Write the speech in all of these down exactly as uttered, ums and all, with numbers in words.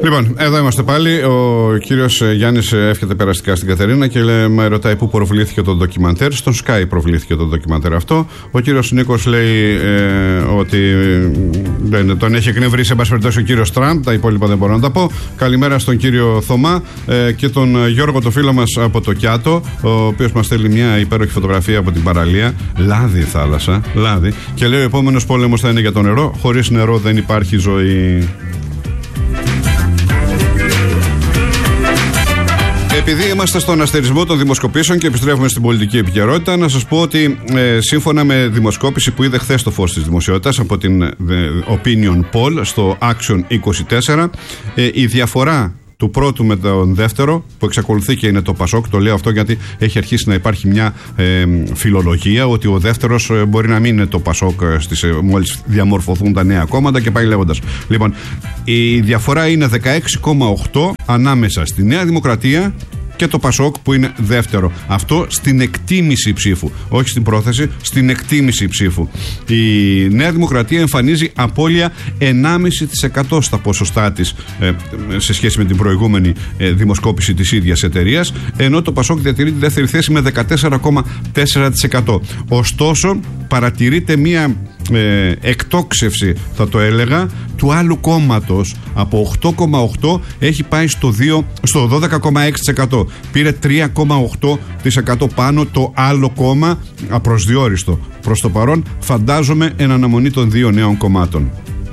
Λοιπόν, εδώ είμαστε πάλι. Ο κύριος Γιάννης εύχεται περαστικά στην Κατερίνα και λέει, με ρωτάει πού προβλήθηκε το ντοκιμαντέρ. Στον Sky προβλήθηκε το ντοκιμαντέρ αυτό. Ο κύριος Νίκος λέει ε, ότι δεν, τον έχει εκνευρίσει, εν πάση περιπτώσει, ο κύριος Τραμπ. Τα υπόλοιπα δεν μπορώ να τα πω. Καλημέρα στον κύριο Θωμά ε, και τον Γιώργο, το φίλο μας από το Κιάτο, ο οποίος μας στέλνει μια υπέροχη φωτογραφία από την παραλία. Λάδι θάλασσα, λάδι. Και λέει, ο επόμενος πόλεμος θα είναι για το νερό. Χωρίς νερό δεν υπάρχει ζωή. Επειδή είμαστε στον αστερισμό των δημοσκοπήσεων και επιστρέφουμε στην πολιτική επικαιρότητα, να σας πω ότι ε, σύμφωνα με δημοσκόπηση που είδε χθες το φως της δημοσιότητας από την ε, Opinion Poll στο Action είκοσι τέσσερα, ε, η διαφορά του πρώτου με τον δεύτερο, που εξακολουθεί και είναι το Πασόκ, το λέω αυτό γιατί έχει αρχίσει να υπάρχει μια ε, φιλολογία ότι ο δεύτερος ε, μπορεί να μην είναι το Πασόκ στις, ε, μόλις διαμορφωθούν τα νέα κόμματα και πάει λέγοντας. Λοιπόν, η διαφορά είναι δεκαέξι κόμμα οκτώ ανάμεσα στη Νέα Δημοκρατία και το Πασόκ που είναι δεύτερο. Αυτό στην εκτίμηση ψήφου. Όχι στην πρόθεση, στην εκτίμηση ψήφου. Η Νέα Δημοκρατία εμφανίζει απώλεια ενάμιση τοις εκατό στα ποσοστά της ε, σε σχέση με την προηγούμενη ε, δημοσκόπηση της ίδιας εταιρείας, ενώ το Πασόκ διατηρεί τη δεύτερη θέση με δεκατέσσερα κόμμα τέσσερα τοις εκατό. Ωστόσο, παρατηρείται μία ε, εκτόξευση, θα το έλεγα, του άλλου κόμματος. Από οκτώ κόμμα οκτώ έχει πάει στο, δύο, στο δώδεκα κόμμα έξι τοις εκατό. Πήρε τρία κόμμα οκτώ τοις εκατό πάνω το άλλο κόμμα, απροσδιόριστο προς το παρόν, φαντάζομαι εν αναμονή των δύο νέων κομμάτων.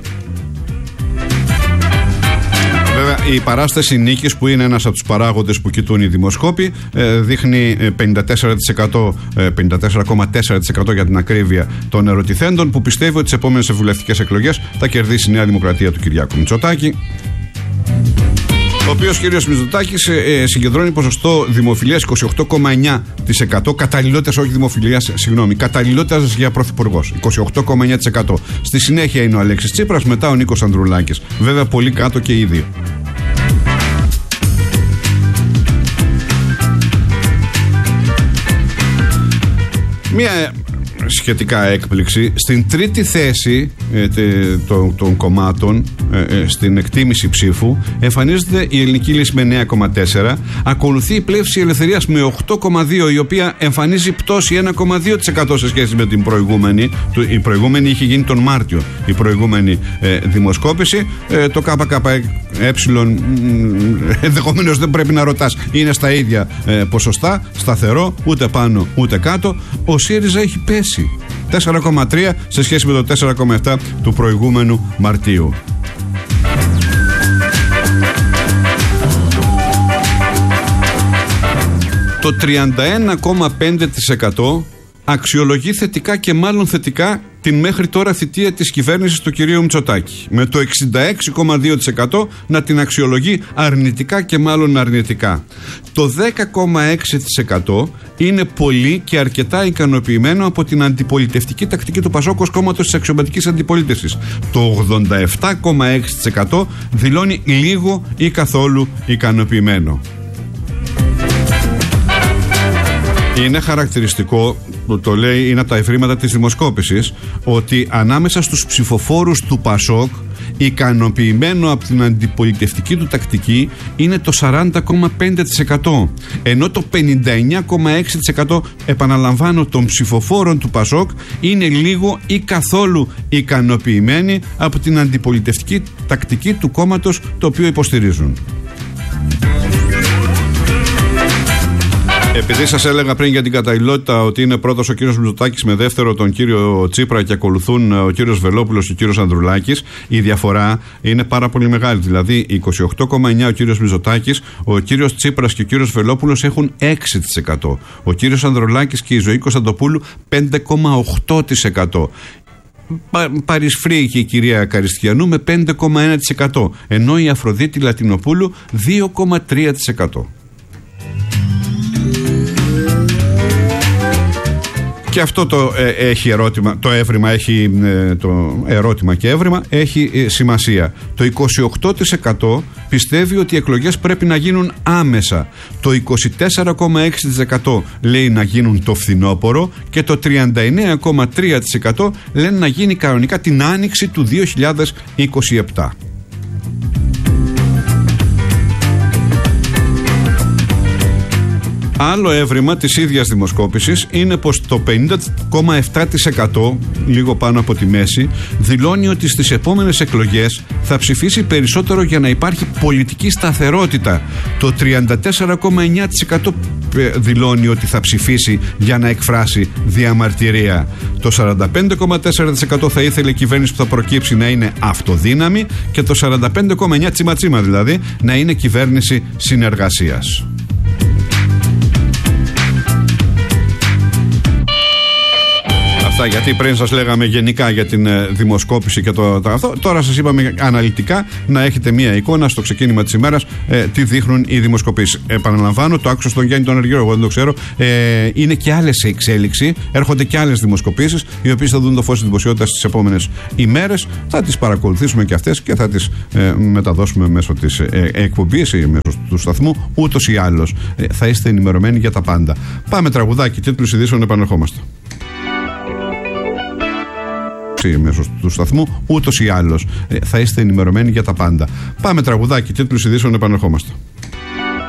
Βέβαια, η παράσταση νίκης, που είναι ένας από τους παράγοντες που κοιτούν οι δημοσκόποι, δείχνει πενήντα τέσσερα τοις εκατό, πενήντα τέσσερα κόμμα τέσσερα τοις εκατό για την ακρίβεια των ερωτηθέντων, που πιστεύει ότι τις επόμενες βουλευτικές εκλογές θα κερδίσει η Νέα Δημοκρατία του Κυριάκου Μητσοτάκη, ο οποίος κύριος Μητσοτάκης ε, συγκεντρώνει ποσοστό δημοφιλίας είκοσι οκτώ κόμμα εννιά τοις εκατό, καταλληλότητας, όχι δημοφιλίας, συγγνώμη, καταλληλότητας για πρωθυπουργός, είκοσι οκτώ κόμμα εννιά τοις εκατό. Στη συνέχεια είναι ο Αλέξης Τσίπρας, μετά ο Νίκος Ανδρουλάκης. Βέβαια πολύ κάτω και οι δύο. Μία σχετικά έκπληξη, στην τρίτη θέση ε, τε, το, των κομμάτων ε, ε, στην εκτίμηση ψήφου εμφανίζεται η Ελληνική Λύση με εννέα κόμμα τέσσερα, ακολουθεί η Πλεύση Ελευθερίας με οκτώ κόμμα δύο, η οποία εμφανίζει πτώση ένα κόμμα δύο τοις εκατό σε σχέση με την προηγούμενη. Η προηγούμενη είχε γίνει τον Μάρτιο, η προηγούμενη ε, δημοσκόπηση. ε, το ΚΚΕ ενδεχομένως δεν πρέπει να ρωτάς, είναι στα ίδια ε, ποσοστά, σταθερό, ούτε πάνω ούτε κάτω. Ο ΣΥΡΙΖΑ έχει πέσει τέσσερα κόμμα τρία σε σχέση με το τέσσερα κόμμα επτά του προηγούμενου Μαρτίου. Το τριάντα ένα κόμμα πέντε τοις εκατό αξιολογεί θετικά και μάλλον θετικά την μέχρι τώρα θητεία της κυβέρνησης του κυρίου Μητσοτάκη, με το εξήντα έξι κόμμα δύο τοις εκατό να την αξιολογεί αρνητικά και μάλλον αρνητικά. Το δέκα κόμμα έξι τοις εκατό είναι πολύ και αρκετά ικανοποιημένο από την αντιπολιτευτική τακτική του Πασόκ ως κόμματος της αξιωματικής αντιπολίτευσης. Το ογδόντα επτά κόμμα έξι τοις εκατό δηλώνει λίγο ή καθόλου ικανοποιημένο. Είναι χαρακτηριστικό, το λέει, είναι από τα ευρήματα της δημοσκόπησης, ότι ανάμεσα στους ψηφοφόρους του Πασόκ ικανοποιημένο από την αντιπολιτευτική του τακτική είναι το σαράντα κόμμα πέντε τοις εκατό, ενώ το πενήντα εννέα κόμμα έξι τοις εκατό, επαναλαμβάνω, των ψηφοφόρων του Πασόκ είναι λίγο ή καθόλου ικανοποιημένοι από την αντιπολιτευτική τακτική του κόμματος το οποίο υποστηρίζουν. Επειδή σας έλεγα πριν για την καταλληλότητα ότι είναι πρώτος ο κύριος Μητσοτάκης με δεύτερο τον κύριο Τσίπρα και ακολουθούν ο κύριος Βελόπουλος και ο κύριος Ανδρουλάκης, η διαφορά είναι πάρα πολύ μεγάλη. Δηλαδή είκοσι οκτώ κόμμα εννιά ο κύριος Μητσοτάκης, ο κύριος Τσίπρας και ο κύριος Βελόπουλος έχουν έξι τοις εκατό. Ο κύριος Ανδρουλάκης και η Ζωή Κωνσταντοπούλου πέντε κόμμα οκτώ τοις εκατό. Πα, παρισφρεί και η κυρία Καριστιανού με πέντε κόμμα ένα τοις εκατό, ενώ η Αφροδίτη Λατινοπούλου δύο κόμμα τρία τοις εκατό. Και αυτό το, ε, έχει ερώτημα, το έβριμα έχει, ε, το ερώτημα και έβριμα έχει ε, σημασία. Το είκοσι οκτώ τοις εκατό πιστεύει ότι οι εκλογές πρέπει να γίνουν άμεσα. Το είκοσι τέσσερα κόμμα έξι τοις εκατό λέει να γίνουν το φθινόπωρο και το τριάντα εννέα κόμμα τρία τοις εκατό λένε να γίνει κανονικά την άνοιξη του δύο χιλιάδες είκοσι επτά. Άλλο έβριμα της ίδιας δημοσκόπησης είναι πως το πενήντα κόμμα επτά τοις εκατό, λίγο πάνω από τη μέση, δηλώνει ότι στις επόμενες εκλογές θα ψηφίσει περισσότερο για να υπάρχει πολιτική σταθερότητα. Το τριάντα τέσσερα κόμμα εννιά τοις εκατό δηλώνει ότι θα ψηφίσει για να εκφράσει διαμαρτυρία. Το σαράντα πέντε κόμμα τέσσερα τοις εκατό θα ήθελε η κυβέρνηση που θα προκύψει να είναι αυτοδύναμη και το σαράντα πέντε κόμμα εννιά τοις εκατό τσιμα τσιμα δηλαδή να είναι κυβέρνηση συνεργασίας. Αυτά γιατί πριν σας λέγαμε γενικά για την ε, δημοσκόπηση και το, το αυτό. Τώρα σας είπαμε αναλυτικά να έχετε μία εικόνα στο ξεκίνημα της ημέρας ε, τι δείχνουν οι δημοσκοπήσεις. Επαναλαμβάνω, το άκουσα στον Γιάννη τον Αργύρο, εγώ δεν το ξέρω. Ε, είναι και άλλες σε εξέλιξη. Έρχονται και άλλες δημοσκοπήσεις, οι οποίες θα δουν το φως της δημοσιότητας στις επόμενες ημέρες. Θα τις παρακολουθήσουμε και αυτές και θα τις ε, μεταδώσουμε μέσω της ε, εκπομπής ή μέσω του σταθμού. Ούτως ή άλλως ε, θα είστε ενημερωμένοι για τα πάντα. Πάμε τραγουδάκι, τίτλους ειδήσεων, επανερχόμαστε. Μέσω του σταθμού, ούτως ή άλλως ε, θα είστε ενημερωμένοι για τα πάντα. Πάμε τραγουδάκι, τίτλους ειδήσεων, επανερχόμαστε.